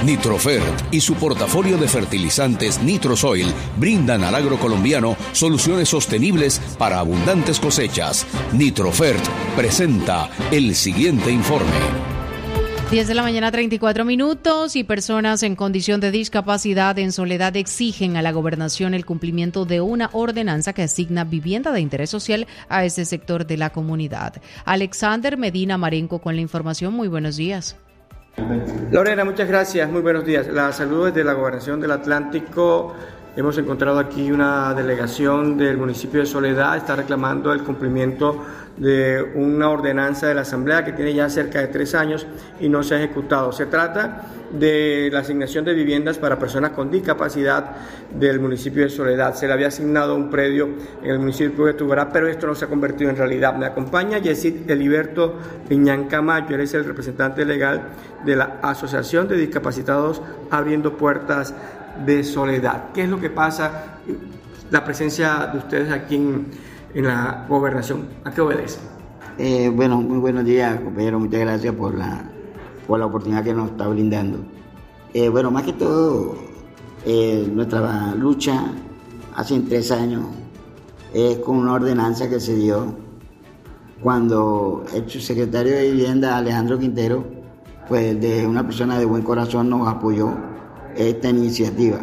Nitrofert y su portafolio de fertilizantes Nitrosoil brindan al agro colombiano soluciones sostenibles para abundantes cosechas. Nitrofert presenta el siguiente informe. 10 de la mañana, 34 minutos, y personas en condición de discapacidad en Soledad exigen a la gobernación el cumplimiento de una ordenanza que asigna vivienda de interés social a este sector de la comunidad. Alexander Medina Marenco con la información. Muy buenos días. Lorena, muchas gracias. Muy buenos días. La saludo desde la Gobernación del Atlántico. Hemos encontrado aquí una delegación del municipio de Soledad. Está reclamando el cumplimiento de una ordenanza de la Asamblea que tiene ya cerca de 3 años y no se ha ejecutado. Se trata de la asignación de viviendas para personas con discapacidad del municipio de Soledad. Se le había asignado un predio en el municipio de Tubará, pero esto no se ha convertido en realidad. Me acompaña Yesid Eliberto Piñán Camayo. Él es el representante legal de la Asociación de Discapacitados Abriendo Puertas de Soledad. ¿Qué es lo que pasa? La presencia de ustedes aquí en la gobernación, ¿a qué obedece? Bueno, muy buenos días, compañero. Muchas gracias por la oportunidad que nos está brindando. Bueno, más que todo, nuestra lucha hace 3 años es con una ordenanza que se dio cuando el subsecretario de Vivienda, Alejandro Quintero, pues de una persona de buen corazón nos apoyó esta iniciativa.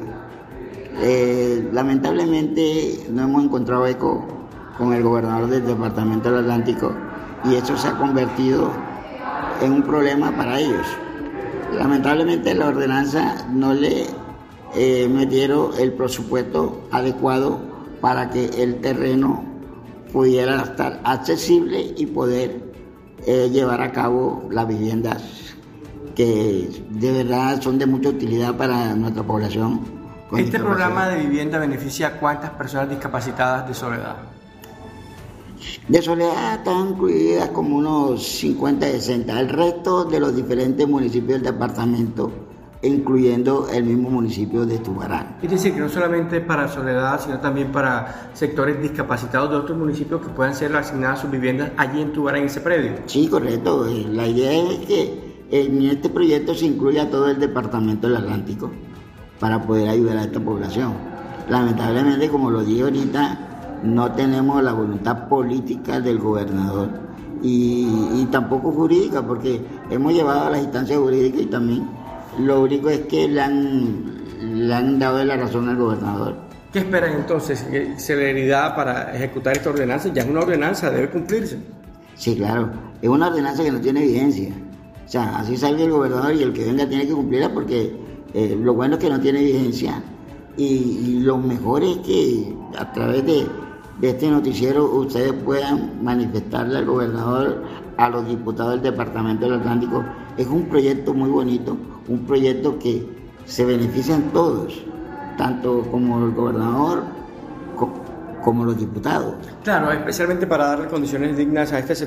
Lamentablemente no hemos encontrado eco con el gobernador del departamento del Atlántico y eso se ha convertido en un problema para ellos. Lamentablemente la ordenanza no le metieron el presupuesto adecuado para que el terreno pudiera estar accesible y poder llevar a cabo las viviendas que de verdad son de mucha utilidad para nuestra población. ¿Este programa de vivienda beneficia a cuántas personas discapacitadas de Soledad? De Soledad están incluidas como unos 50, 60. El resto de los diferentes municipios del departamento, incluyendo el mismo municipio de Tubará. Es decir, que no solamente para Soledad, sino también para sectores discapacitados de otros municipios que puedan ser asignadas sus viviendas allí en Tubará, en ese predio. Sí, correcto. La idea es que en este proyecto se incluya todo el departamento del Atlántico para poder ayudar a esta población. Lamentablemente, como lo dije ahorita, no tenemos la voluntad política del gobernador y tampoco jurídica, porque hemos llevado a las instancias jurídicas y también lo único es que le han dado la razón al gobernador. ¿Qué esperan entonces? ¿Celeridad para ejecutar esta ordenanza? Ya es una ordenanza, debe cumplirse. Sí, claro, es una ordenanza que no tiene vigencia. O sea, así salga el gobernador y el que venga tiene que cumplirla porque lo bueno es que no tiene vigencia y lo mejor es que a través de este noticiero ustedes puedan manifestarle al gobernador, a los diputados del departamento del Atlántico. Es un proyecto muy bonito, un proyecto que se benefician todos, tanto como el gobernador como los diputados. Claro, especialmente para darle condiciones dignas a este sector